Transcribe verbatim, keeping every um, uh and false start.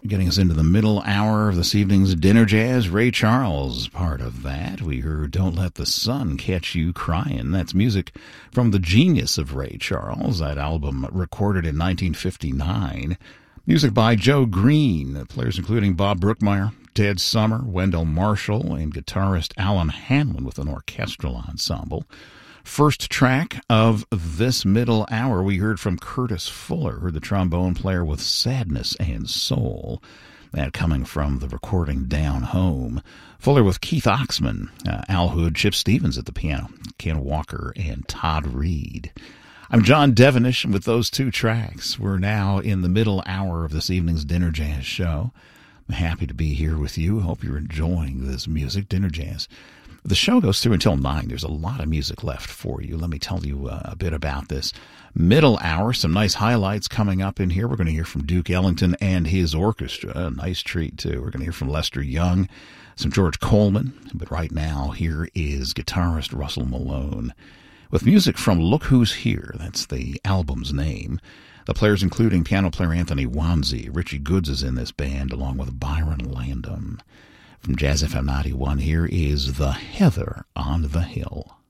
Getting us into the middle hour of this evening's Dinner Jazz, Ray Charles, part of that. We heard Don't Let the Sun Catch You Crying. That's music from The Genius of Ray Charles, that album recorded in nineteen fifty-nine. Music by Joe Green, players including Bob Brookmeyer, Ted Summer, Wendell Marshall, and guitarist Alan Hanlon with an orchestral ensemble. First track of this middle hour, we heard from Curtis Fuller, the trombone player with Sadness and Soul. That coming from the recording Down Home. Fuller with Keith Oxman, uh, Al Hood, Chip Stevens at the piano, Ken Walker, and Todd Reed. I'm John Devenish, and with those two tracks, we're now in the middle hour of this evening's Dinner Jazz show. I'm happy to be here with you. Hope you're enjoying this music, Dinner Jazz. The show goes through until nine. There's a lot of music left for you. Let me tell you uh, a bit about this middle hour. Some nice highlights coming up in here. We're going to hear from Duke Ellington and his orchestra. A nice treat, too. We're going to hear from Lester Young, some George Coleman. But right now, here is guitarist Russell Malone with music from Look Who's Here. That's the album's name. The players including piano player Anthony Wanzi. Richie Goods is in this band, along with Byron Landon. From Jazz F M ninety-one, here is The Heather on the Hill.